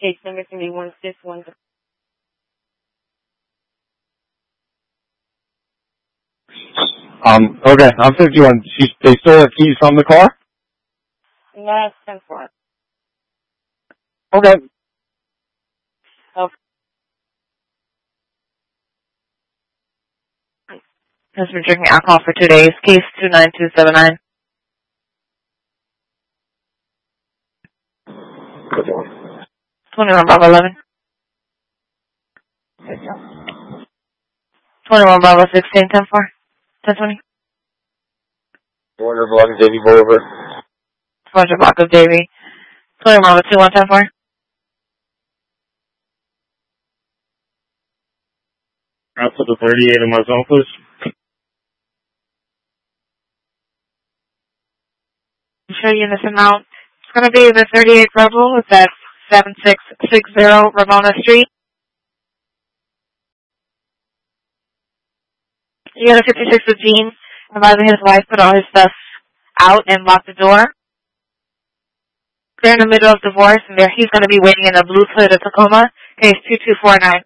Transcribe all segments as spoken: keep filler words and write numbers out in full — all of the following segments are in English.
Case number is going to be one six one. Um, okay, I'm fifty-one. She, they stole the keys from the car? Yes, ten four. Okay. Okay. Has been drinking alcohol for two days. Case two nine two seven nine. twenty-one Bravo eleven. twenty-one Bravo sixteen ten four. ten twenty. four hundred block of Davy Boulevard. four hundred block of Davy. twenty Bravo two one ten four. I'll put the thirty-eight in my zone, please. Show you this amount. It's going to be the thirty-eight Rebel. It's at seven six six zero Ramona Street. You got a fifty-six with Gene, advising his wife put all his stuff out and lock the door. They're in the middle of divorce, and there he's going to be waiting in a blue Toyota Tacoma, case two two four nine.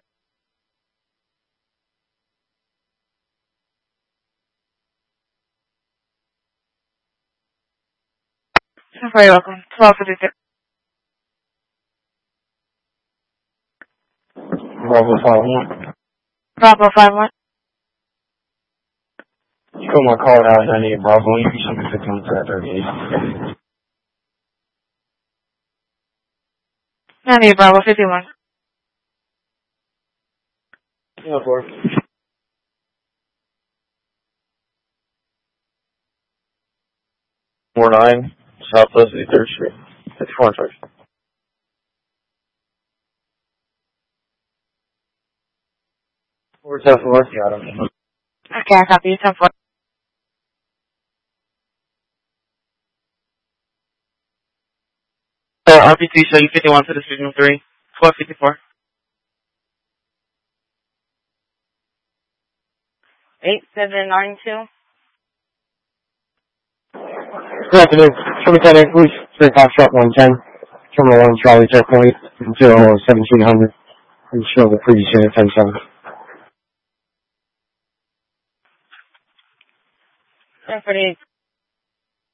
You're very welcome. twelve fifty-six. Bravo five one. Bravo five one. You got my card out, I need Bravo. You can show me fifty-one for that thirty-eight. I need Bravo fifty-one. Yeah, four. four nine, Southwest third Street. fifty-four first. four seven four. Got him. Okay, I copy you. ten four. Uh, R P T, show you fifty-one to the signal three. twelve fifty-four. eight seven nine two. Good afternoon. Show me ten eight, please. Straight Fox Truck one ten. Terminal one, Charlie Checkpoint. zero seventeen hundred. I'm sure the previous unit ten seven. ten forty-eight.